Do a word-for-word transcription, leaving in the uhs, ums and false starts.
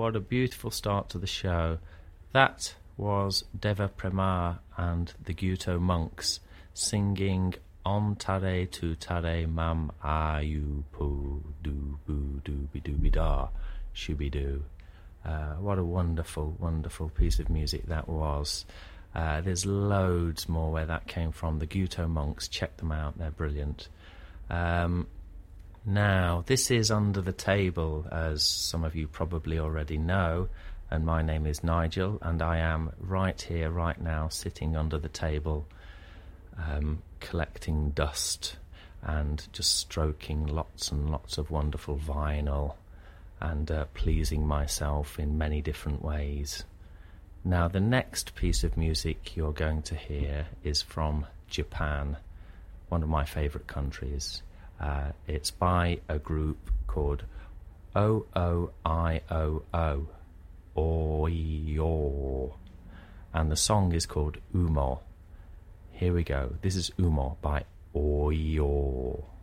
what a beautiful start to the show. That was Deva Prema and the Gyuto Monks singing Om Tare Tu Tare Mam Ayu Pu Do Boo Dooby Dooby Da Shooby Doo. Uh, what a wonderful, wonderful piece of music that was. Uh, there's loads more where that came from. The Gyuto Monks, check them out, they're brilliant. Um, now, this is Under the Table, as some of you probably already know, and my name is Nigel, and I am right here, right now, sitting under the table, um, collecting dust and just stroking lots and lots of wonderful vinyl and uh, pleasing myself in many different ways. Now, the next piece of music you're going to hear is from Japan, one of my favourite countries. Uh, it's by a group called O O I O O, Oyo, and the song is called Umo. Here we go. This is Umo by Oyo.